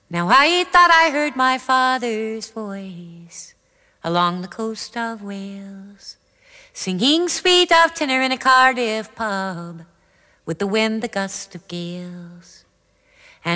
Now I thought I heard my father's voice along the coast of Wales, singing sweet of tenor in a Cardiff pub with the wind, the gust of gales.